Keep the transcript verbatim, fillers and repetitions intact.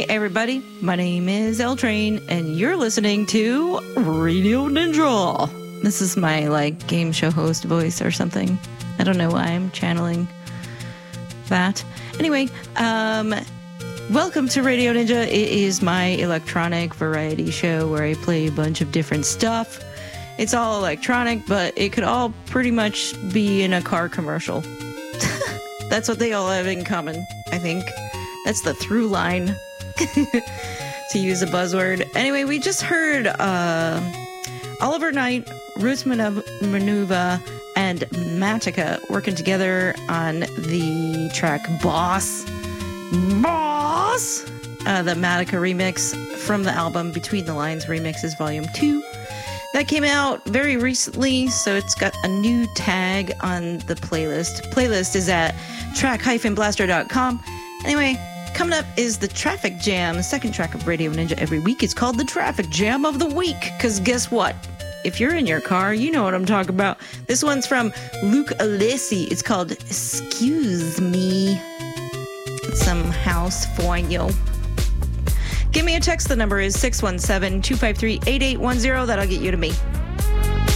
Hey everybody, my name is L Train, and you're listening to Radio Ninja. This is my like game show host voice or something. I don't know why I'm channeling that. Anyway, um, welcome to Radio Ninja. It is my electronic variety show where I play a bunch of different stuff. It's all electronic, but it could all pretty much be in a car commercial. That's what they all have in common, I think. That's the through line, to use a buzzword. Anyway, we just heard uh, Oliver Knight, Ruth Manuva, and Matika working together on the track Boss. Boss! Uh, the Matika remix from the album Between the Lines Remixes Volume two. That came out very recently, so it's got a new tag on the playlist. Playlist is at track dash blaster dot com. Anyway, coming up is the Traffic Jam, the second track of Radio Ninja every week. It's called the Traffic Jam of the Week, because guess what? If you're in your car, you know what I'm talking about. This one's from Luke Alessi. It's called Excuse Me. Some house for you. Give me a text. The number is six one seven, two five three, eight eight one zero. That'll get you to me.